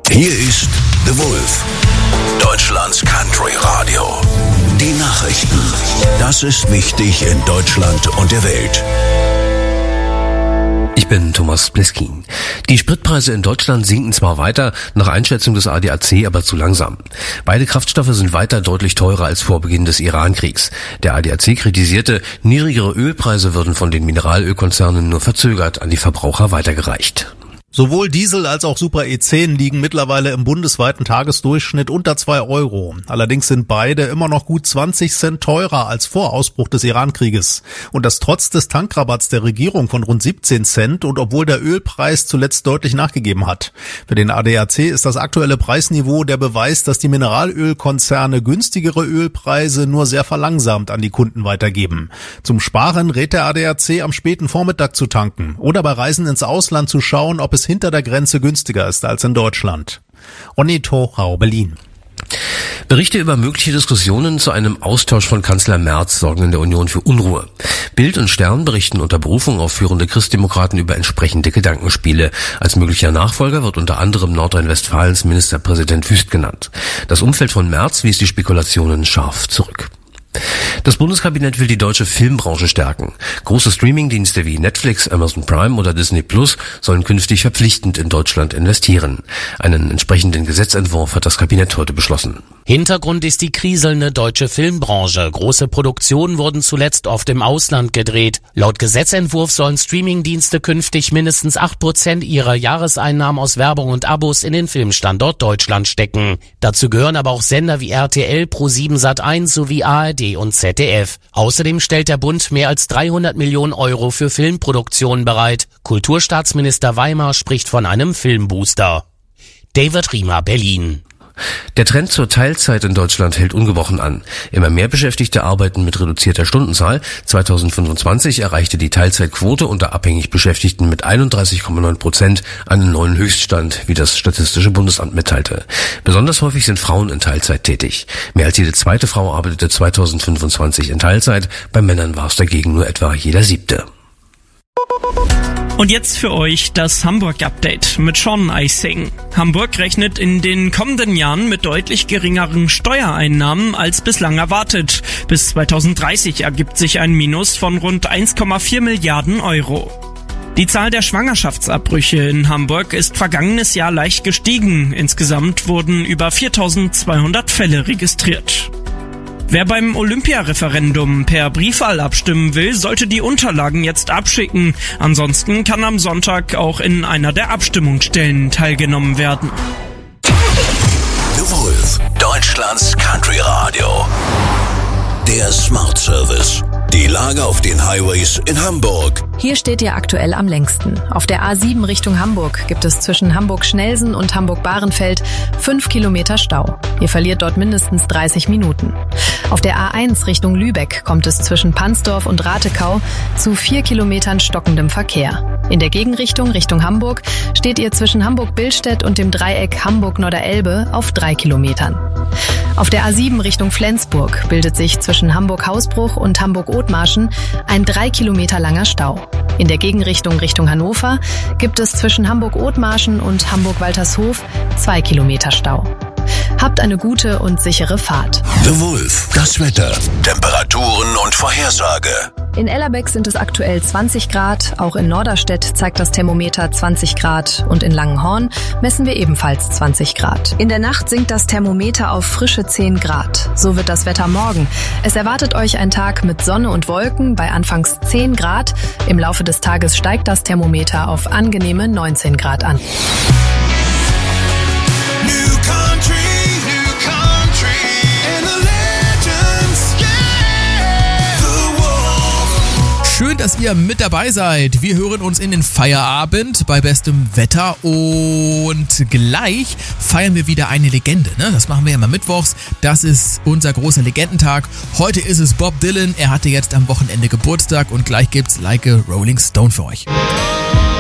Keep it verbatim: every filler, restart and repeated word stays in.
Hier ist The Wolf, Deutschlands Country Radio. Die Nachrichten. Das ist wichtig in Deutschland und der Welt. Ich bin Thomas Pleskin. Die Spritpreise in Deutschland sinken zwar weiter, nach Einschätzung des A D A C aber zu langsam. Beide Kraftstoffe sind weiter deutlich teurer als vor Beginn des Iran-Kriegs. Der A D A C kritisierte, niedrigere Ölpreise würden von den Mineralölkonzernen nur verzögert an die Verbraucher weitergereicht. Sowohl Diesel als auch Super E zehn liegen mittlerweile im bundesweiten Tagesdurchschnitt unter zwei Euro. Allerdings sind beide immer noch gut zwanzig Cent teurer als vor Ausbruch des Iran-Krieges. Und das trotz des Tankrabatts der Regierung von rund siebzehn Cent und obwohl der Ölpreis zuletzt deutlich nachgegeben hat. Für den A D A C ist das aktuelle Preisniveau der Beweis, dass die Mineralölkonzerne günstigere Ölpreise nur sehr verlangsamt an die Kunden weitergeben. Zum Sparen rät der A D A C, am späten Vormittag zu tanken oder bei Reisen ins Ausland zu schauen, ob es hinter der Grenze günstiger ist als in Deutschland. Onni Tochau, Berlin. Berichte über mögliche Diskussionen zu einem Austausch von Kanzler Merz sorgen in der Union für Unruhe. Bild und Stern berichten unter Berufung auf führende Christdemokraten über entsprechende Gedankenspiele. Als möglicher Nachfolger wird unter anderem Nordrhein-Westfalens Ministerpräsident Wüst genannt. Das Umfeld von Merz wies die Spekulationen scharf zurück. Das Bundeskabinett will die deutsche Filmbranche stärken. Große Streamingdienste wie Netflix, Amazon Prime oder Disney Plus sollen künftig verpflichtend in Deutschland investieren. Einen entsprechenden Gesetzentwurf hat das Kabinett heute beschlossen. Hintergrund ist die kriselnde deutsche Filmbranche. Große Produktionen wurden zuletzt oft im Ausland gedreht. Laut Gesetzentwurf sollen Streamingdienste künftig mindestens acht Prozent ihrer Jahreseinnahmen aus Werbung und Abos in den Filmstandort Deutschland stecken. Dazu gehören aber auch Sender wie R T L, ProSieben Sat eins sowie A R D und Z D F. Außerdem stellt der Bund mehr als dreihundert Millionen Euro für Filmproduktionen bereit. Kulturstaatsminister Weimar spricht von einem Filmbooster. David Riemer, Berlin. Der Trend zur Teilzeit in Deutschland hält ungebrochen an. Immer mehr Beschäftigte arbeiten mit reduzierter Stundenzahl. zweitausendfünfundzwanzig erreichte die Teilzeitquote unter abhängig Beschäftigten mit einunddreißig Komma neun Prozent einen neuen Höchststand, wie das Statistische Bundesamt mitteilte. Besonders häufig sind Frauen in Teilzeit tätig. Mehr als jede zweite Frau arbeitete zweitausendfünfundzwanzig in Teilzeit. Bei Männern war es dagegen nur etwa jeder siebte. Und jetzt für euch das Hamburg-Update mit Sean Eising. Hamburg rechnet in den kommenden Jahren mit deutlich geringeren Steuereinnahmen als bislang erwartet. Bis zweitausenddreißig ergibt sich ein Minus von rund eins Komma vier Milliarden Euro. Die Zahl der Schwangerschaftsabbrüche in Hamburg ist vergangenes Jahr leicht gestiegen. Insgesamt wurden über viertausendzweihundert Fälle registriert. Wer beim Olympia-Referendum per Briefwahl abstimmen will, sollte die Unterlagen jetzt abschicken. Ansonsten kann am Sonntag auch in einer der Abstimmungsstellen teilgenommen werden. The Wolf, Deutschlands Country Radio. Der Smart Service. Die Lage auf den Highways in Hamburg. Hier steht ihr aktuell am längsten. Auf der A sieben Richtung Hamburg gibt es zwischen Hamburg-Schnelsen und Hamburg-Bahrenfeld fünf Kilometer Stau. Ihr verliert dort mindestens dreißig Minuten. Auf der A eins Richtung Lübeck kommt es zwischen Pansdorf und Ratekau zu vier Kilometern stockendem Verkehr. In der Gegenrichtung Richtung Hamburg steht ihr zwischen Hamburg-Billstedt und dem Dreieck Hamburg-Norderelbe auf drei Kilometern. Auf der A sieben Richtung Flensburg bildet sich zwischen Hamburg-Hausbruch und Hamburg-Othmarschen ein drei Kilometer langer Stau. In der Gegenrichtung Richtung Hannover gibt es zwischen Hamburg-Othmarschen und Hamburg-Waltershof zwei Kilometer Stau. Habt eine gute und sichere Fahrt. The Wolf, das Wetter, Temperaturen und Vorhersage. In Ellerbeck sind es aktuell zwanzig Grad, auch in Norderstedt zeigt das Thermometer zwanzig Grad und in Langenhorn messen wir ebenfalls zwanzig Grad. In der Nacht sinkt das Thermometer auf frische zehn Grad. So wird das Wetter morgen. Es erwartet euch ein Tag mit Sonne und Wolken bei anfangs zehn Grad. Im Laufe des Tages steigt das Thermometer auf angenehme neunzehn Grad an. Schön, dass ihr mit dabei seid. Wir hören uns in den Feierabend bei bestem Wetter und gleich feiern wir wieder eine Legende. Ne? Das machen wir ja immer mittwochs. Das ist unser großer Legendentag. Heute ist es Bob Dylan. Er hatte jetzt am Wochenende Geburtstag und gleich gibt's Like a Rolling Stone für euch.